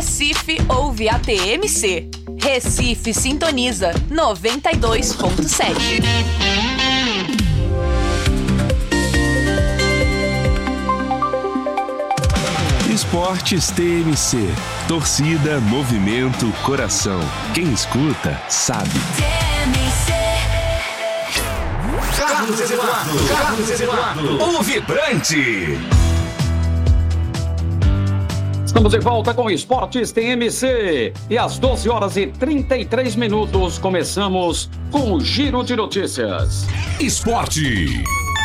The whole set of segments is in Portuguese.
Recife ouve a TMC. Recife sintoniza 92.7. Esportes TMC. Torcida, movimento, coração. Quem escuta, sabe. Carlos Eduardo, o vibrante. Estamos de volta com Esportes TMC. E às 12h33 começamos com o Giro de Notícias. Esporte.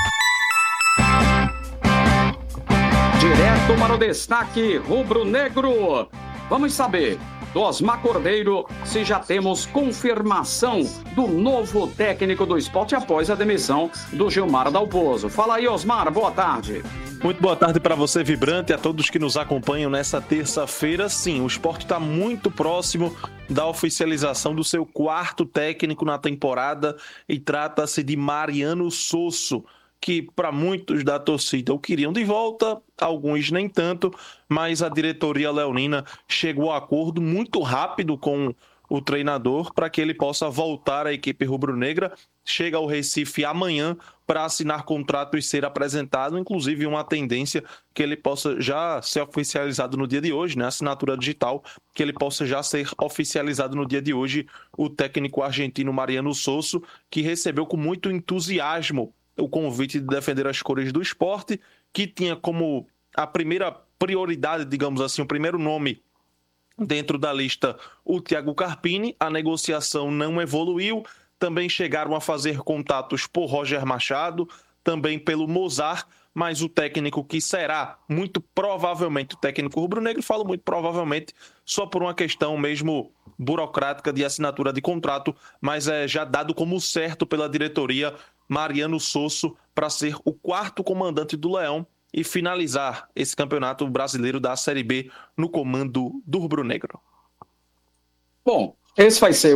Direto para o destaque rubro-negro. Vamos saber do Osmar Cordeiro se já temos confirmação do novo técnico do Sport após a demissão do Gilmar Dalpozo. Fala aí, Osmar, boa tarde. Muito boa tarde para você, Vibrante, e a todos que nos acompanham nessa terça-feira. Sim, o Sport está muito próximo da oficialização do seu quarto técnico na temporada e trata-se de Mariano Sosso, que para muitos da torcida o queriam de volta, alguns nem tanto, mas a diretoria leonina chegou a acordo muito rápido com o treinador para que ele possa voltar à equipe rubro-negra. Chega ao Recife amanhã para assinar contrato e ser apresentado, inclusive uma tendência que ele possa já ser oficializado no dia de hoje, né? Assinatura digital, que ele possa já ser oficializado no dia de hoje, o técnico argentino Mariano Sosso, que recebeu com muito entusiasmo o convite de defender as cores do Sport, que tinha como a primeira prioridade, digamos assim, o primeiro nome dentro da lista, o Thiago Carpini. A negociação não evoluiu. Também chegaram a fazer contatos por Roger Machado, também pelo Mozart, mas o técnico que será muito provavelmente o técnico rubro-negro, falo muito provavelmente só por uma questão mesmo burocrática de assinatura de contrato, mas é já dado como certo pela diretoria, Mariano Sosso, para ser o quarto comandante do Leão e finalizar esse campeonato brasileiro da Série B no comando do rubro-negro. Bom, esse vai ser